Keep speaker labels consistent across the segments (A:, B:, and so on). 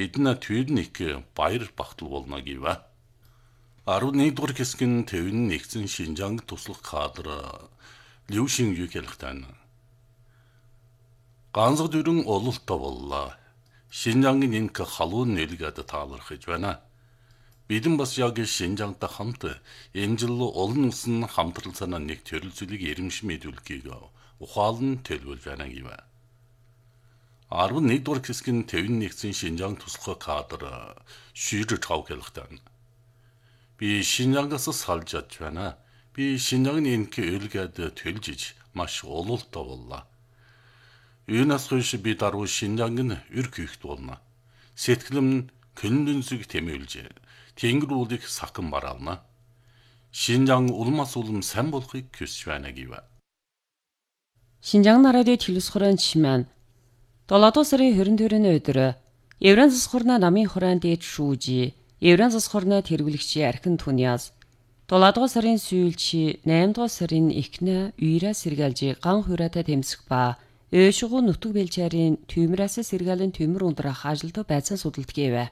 A: эднэ түйрник баяр багтал болно гэвэ. 11-р хэсгийн төвн нэгдсэн Шинжанг туслах кадр Liu Xingyu хэлэхтэн. Ганцхан дүрэн ололтоо боллоо. Шинжангийн энэ халуун нэлгээд таалархаж байна. Бидэн бас яг Шинжангтай хамт энэ жил олон улсын хамтрал санаа нэг төрөлцөлийг эрэмш мэдүүлгийг ухаалн төлөвлөж байна гэвэ. 11-р хэсгийн төвн нэгдсэн Шинжанг туслах кадр Шүр Чав хэлэхтэн. Би Шинжангаас салж чадж байна. Би Шинжангын энэхэ ölгээд төлжиж маш ололтоо боллоо. Юунаас хойш би даруй Шинжанг өр хийхт болно. Сэтгэлэм көнлөнсөг тэмүүлж тэнгэр уулыг сакан бараална. Шинжанг улмаас улам сайн болохыг хүсэж байна гэвэ.
B: Шинжанг нарааны телевизхорон чимэн 7 сарын 24-ний өдөр Евран засхорна намын хорон дээд шүүжи Евран засхорна тэргүүлэгчи Архин Түниас 7 сарын сүүлчи 8 сарын ихнэ үйрэ сэргэлжи ган хүрээтэй тэмцэх ба өөшгөө нутг бэлчээрийн түймрээс сэргэлэн түймэр ундрах ажилд байцаан судалдаггэвэ.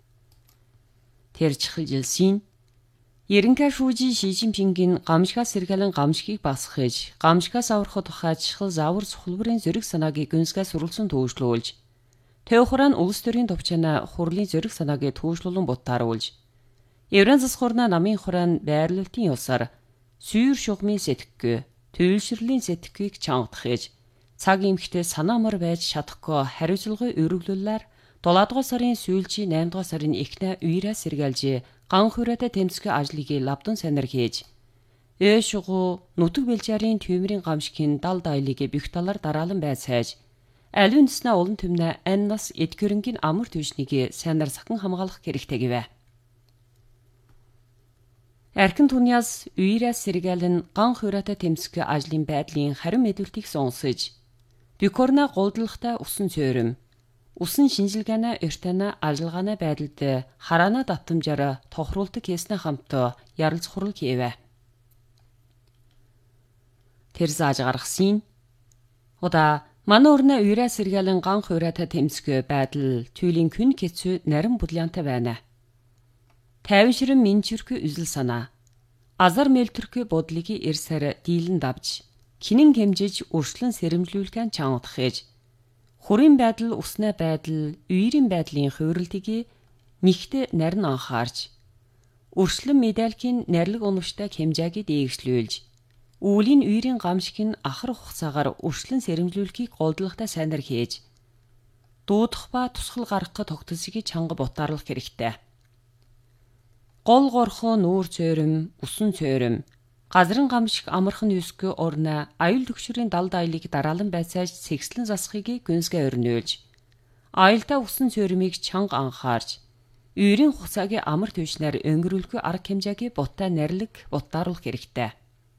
B: Тэр чихэлжилсийн Ерөнхий шүүжи Ши Жинпингийн гамшигаас сэргэлэн гамшигыг басгахж, гамшигаас аврахад тухай чихэл заавар сухалбарын зориг санааг гүнсгээс сурулсан төвшлүүлж, Тэвхран улс төрийн товчана хурлын зориг санааг төвшлүүлэн бутааруулж, Евран засхорна намын хорон байрлалтын ёсоор сүйр шугмын сэтгэхгүй, төвлөрлийн сэтгэхүйг чангадахж, цаг эмхтэй санаамар байж чадахгүй хариуцлагын өргөлүүлэлээр 7 сарын сүүлчи 8 сарын ихнэ үйрэ сэргэлж ган хүрээтэй тэмцэх ажлыг лавдан санар хийж өөшгөө нутг бэлчээрийн түймрийн гамшигын дал дайлыг бих талаар дараалан байцааж алюнснаа улан төмнө аннас эдгэрэнгийн амар төвшнийг санар сахан хамгаалах хэрэгтэй гэвэ. Архин Түниас үйрэ сэргэлэн ган хүрээтэй тэмцэх ажлын байдлын харин мэдүүлтийг сонсож Бикорна голдлохтой усан цөөрөм усан шинжилгээний эртэнэ ажиллагааны байдалд хараана давтамжаар тохируулдаг хийснэ хамт ярилц хурал хийвэ. Тэр зааж гаргасан удаа манай өрнө үйрэ сэргэлэн ган хүрээтэй тэмцэх байдал түйлийн күн хэцүү нарийн будлянтай байна. Тайвшрын минчүрхэ үзэл санаа азар мэлтүрхэ бодлыг эрсээр дийлэн давж кинэн хэмжиж өршлөн сэрэмжлүүлгэн чангадахж Хурын байдал, усны байдал, үйрийн байдлын хувирлтыг нэгт нарийн анхаарч, өршлөн медальхийн нарилэг унавштай хэмжээг дээгшлүүлж, үүлийн үйрийн гамшиг нь ахар хугацаагаар өршлөн сэрэмжлүүлэхийг голдлохтой сайнар хийж, дуудах ба тусгал гаргах тогтолцоог чанга бутааруулах хэрэгтэй. Гол горхоо нүүр цөөрөм, усан цөөрөм, газрын гамшиг амархан юсгүй орна аюул төгшрийн дал дайлыг дараалан байцааж сэгслэн засахыг гүнсгээ өрнөөлж аюултай усан цөөрмийг чанга анхаарч үйрийн хугацааг амар төвшнээр өнгөрүүлэхгүй арга хэмжээг бутаа нарилэг бутааруулах хэрэгтэй.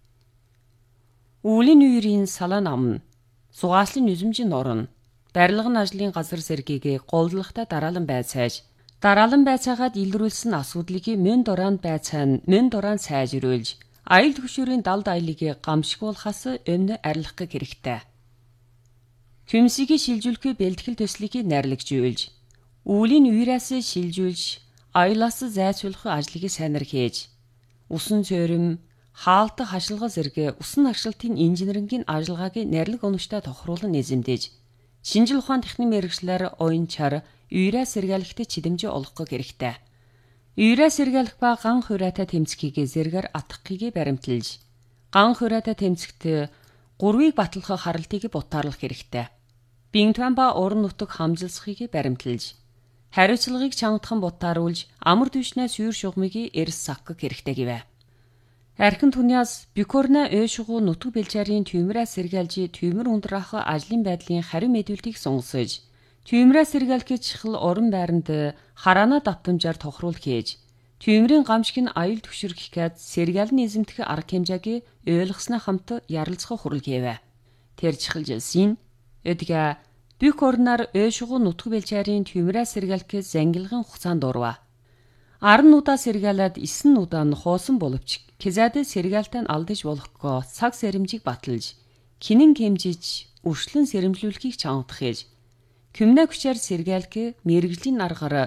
B: Үүлийн үйрийн салаан ам, сугааслын нүзэмжин орон, барилгын ажлын газар зэргийг голдлохтой дараалан байцааж дараалан байцаагаад илрүүлсэн асуудлыг мөн дороонд байцаан мөн дороонд сайжруулж аюул төгшөрийн дал дайлыг гамшигуулахаас өмнө арилгах хэрэгтэй. Хүмсийг шилжүүлэхгүй бэлтгэл төслийг нарлагжуулж, үүлийн үйрээс шилжүүлж, аюулаас зайлшуулах ажлыг сайнар хийж, усан цөөрөм, хаалтах ашиглага зэрэг усан аршилтын инженерингийн ажиллагааг нарилэг унавштай тохируулан эзэмдэж, шинжил ухаан техникийн мэргэжлэр оюунчаар үйрээ сэргээлэхтэй чидэмжээ олгох хэрэгтэй. Үйрээ сэргээлэх ба ган хүрээтэй тэмцэхийг зэргээр атгахыг баримталж, ган хүрээтэй тэмцэхт гурвыг батлах харалтыг бутаарлах хэрэгтэй. Бинтуан ба уран нутаг хамжилсахыг баримталж, хариуцлагыг чангадхан бутааруулж, амар түвшнээ сүйр шугмыг эрс сахах хэрэгтэй гэвэ. Архин Түниас Бикорна өөшгөө нутаг бэлчээрийн түймрээ сэргээлж, түймэр ундрах ажлын байдлын харин мэдүүлтийг сонсож, түймрээ сэргээлэх чихэл орон байранд хараана давтамжаар тохируулах хийж, түймрийн гамшиг нь аюул төвшөрөх гээд сэргээлэн эзэмдэх арга хэмжээг ойлгосноо хамт ярилцах хурал хийвэ. Тэр чихэлжилсийн эдгээ Бикорнаар өөшгөө нутаг бэлчээрийн түймрээ сэргээлэх зангилгын хугацаанд дурва. 10 удаа сэргээлээд 9 удаа нь хоосон боловч Кизад сэргээлтэн алдаж болохгүй цаг сэрэмжийг баталж, кинэн хэмжиж, өршлөн сэрэмжлүүлэхийг чангадах хийж, Күмнэ хүчээр сэргээлэх мэргэжлийн аргаар